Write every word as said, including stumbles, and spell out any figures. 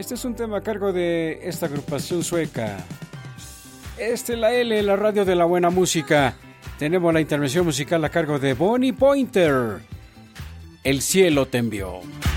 Este es un tema a cargo de esta agrupación sueca. Este es la L, la radio de la buena música. Tenemos la intervención musical a cargo de Bonnie Pointer. El cielo te envió.